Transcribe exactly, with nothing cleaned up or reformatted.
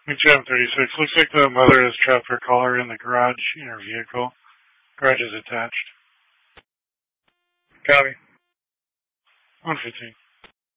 Jam thirty-six. Looks like the mother has trapped her caller in the garage in her vehicle. Garage is attached. Copy. one fifteen.